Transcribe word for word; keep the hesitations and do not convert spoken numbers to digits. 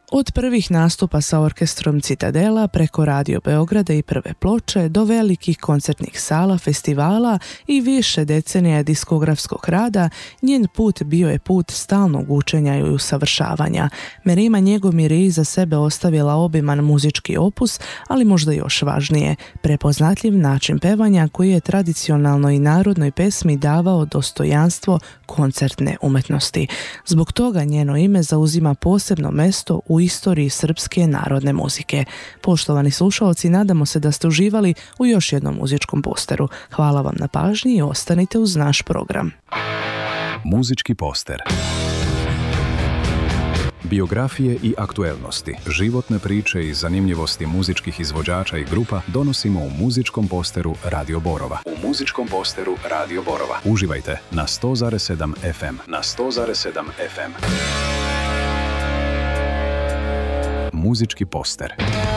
Od prvih nastupa sa orkestrom Citadela preko Radio Beograda i prve ploče do velikih koncertnih sala, festivala i više decenija diskografskog rada, njen put bio je put stalnog učenja i usavršavanja. Merima Njegomir je iza sebe ostavila obiman muzički opus, ali možda još važnije, prepoznatljiv način pevanja koji je tradicionalnoj i narodnoj pesmi davao dostojanstvo koncertne umetnosti. Zbog toga njeno ime zauzima posebno mesto u istoriji srpske narodne muzike. Poštovani slušalci, nadamo se da ste uživali u još jednom muzičkom posteru. Hvala vam na pažnji i ostanite uz naš program. Muzički poster. Biografije i aktuelnosti, životne priče i zanimljivosti muzičkih izvođača i grupa donosimo u muzičkom posteru Radio Borova. U muzičkom posteru Radio Borova. Uživajte na sto zarez sedam ef em. Na sto zarez sedam ef em. Muzički poster.